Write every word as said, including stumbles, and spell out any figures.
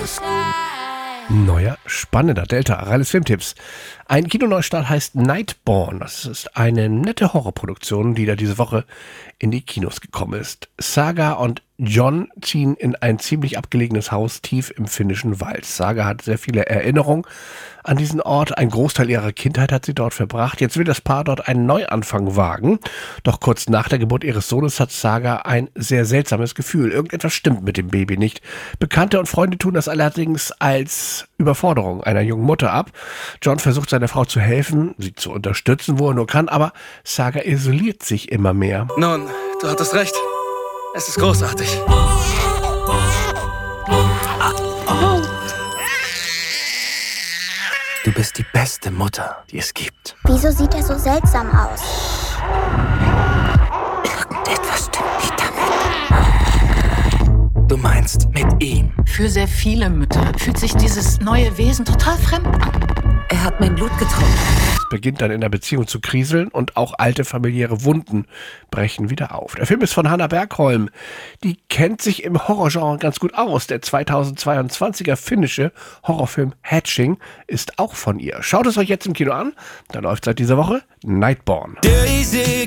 ist. Neuer, spannender Delta, Ralles Filmtipps. Ein Kinoneustart heißt Nightborn. Das ist eine nette Horrorproduktion, die da diese Woche in die Kinos gekommen ist. Saga und John ziehen in ein ziemlich abgelegenes Haus tief im finnischen Wald. Saga hat sehr viele Erinnerungen an diesen Ort. Ein Großteil ihrer Kindheit hat sie dort verbracht. Jetzt will das Paar dort einen Neuanfang wagen. Doch kurz nach der Geburt ihres Sohnes hat Saga ein sehr seltsames Gefühl. Irgendetwas stimmt mit dem Baby nicht. Bekannte und Freunde tun das allerdings als Überforderung einer jungen Mutter ab. John versucht seiner Frau zu helfen, sie zu unterstützen, wo er nur kann, aber Saga isoliert sich immer mehr. Nun, du hattest recht. Es ist großartig. Du bist die beste Mutter, die es gibt. Wieso sieht er so seltsam aus? Irgendetwas stimmt nicht damit. Du meinst mit ihm? Für sehr viele Mütter fühlt sich dieses neue Wesen total fremd an. Er hat mein Blut getrunken. Es beginnt dann in der Beziehung zu kriseln und auch alte familiäre Wunden brechen wieder auf. Der Film ist von Hanna Bergholm. Die kennt sich im Horrorgenre ganz gut aus. Der zweitausendzweiundzwanziger finnische Horrorfilm Hatching ist auch von ihr. Schaut es euch jetzt im Kino an. Da läuft seit dieser Woche Nightborn. Daisy